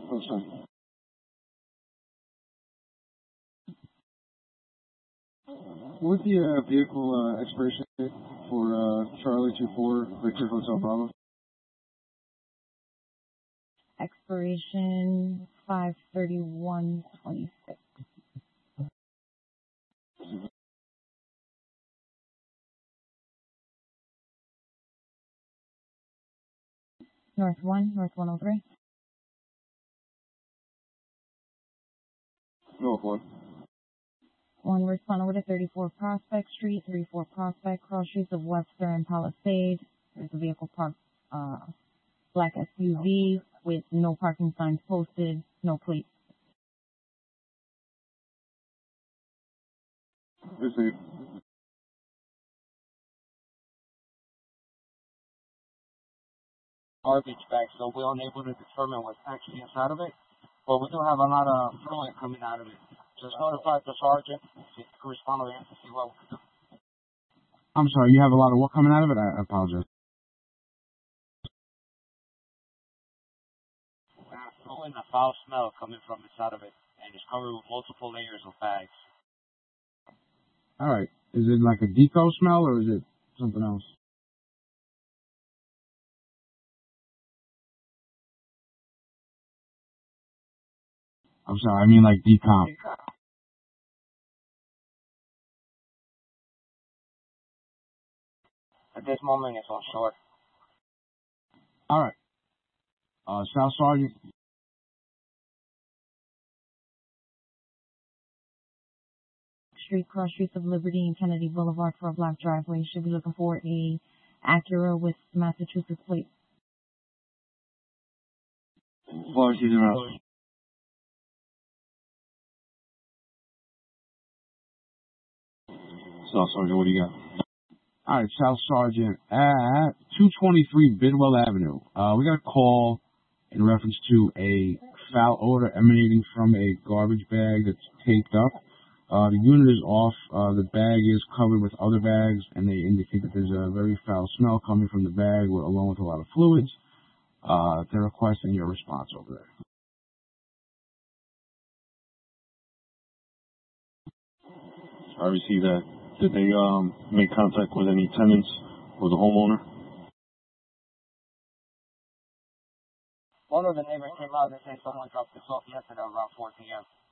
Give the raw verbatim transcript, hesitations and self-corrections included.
That's fine. What was the uh, vehicle uh, expiration date for uh, Charlie two four Victor Hotel Bravo? Expiration five thirty-one twenty-six. North one, North one oh three. North one. One respond over to thirty-four Prospect Street, thirty-four Prospect, cross streets of Webster and Palisade. There's a vehicle parked, uh, black S U V with no parking signs posted, no plates. Received. Garbage bag, so we're unable to determine what's actually inside of it. But we do have a lot of fluid coming out of it. Just notify the sergeant, see if he can respond to it, to see what we can do. I'm sorry, you have a lot of what coming out of it? I apologize. There's fluid and a foul smell coming from inside of it, and it's covered with multiple layers of bags. All right. Is it like a deco smell or is it something else? I'm sorry, I mean like decomp. At this moment, it's on shore. All right. Uh, South Sergeant. Street, cross streets of Liberty and Kennedy Boulevard for a black driveway. Should be looking for a Acura with Massachusetts plate. Florida season route. South Sergeant, what do you got? All right, South Sergeant at two twenty-three Bidwell Avenue. Uh, we got a call in reference to a foul odor emanating from a garbage bag that's taped up. Uh, the unit is off. Uh, the bag is covered with other bags, and they indicate that there's a very foul smell coming from the bag, with, along with a lot of fluids. Uh, they're requesting your response over there. I received that. Did they um, make contact with any tenants or the homeowner? One of the neighbors came out and said someone dropped this off yesterday around four p m